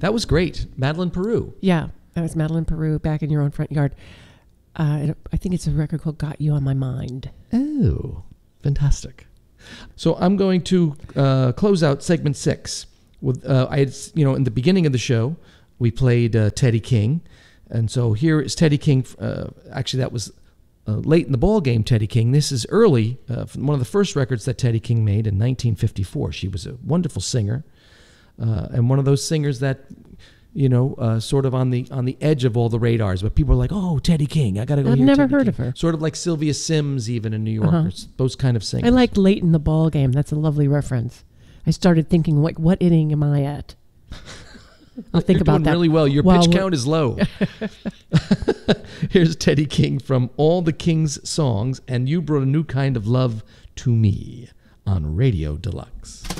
That was great. Madeline Peru. Yeah, that was Madeline Peru, Back in Your Own Front Yard. I think it's a record called Got You on My Mind. Oh, fantastic. So I'm going to close out segment 6 with I had, in the beginning of the show we played Teddy King, and so here is Teddy King. Actually, that was late in the ball game. Teddy King. This is early, from one of the first records that Teddy King made in 1954. She was a wonderful singer, and one of those singers that sort of on the edge of all the radars, but people are like, "Oh, Teddy King, I got to go." I've hear never Teddy heard King. of her. Sort of like Sylvia Sims, even in New York, or those kind of singers. I like Late in the Ball Game. That's a lovely reference. I started thinking, what inning am I at? I'll think You're about doing that. really well. Your pitch count is low. Here's Teddy King from All the King's Songs, and You Brought a New Kind of Love to Me on Radio Deluxe.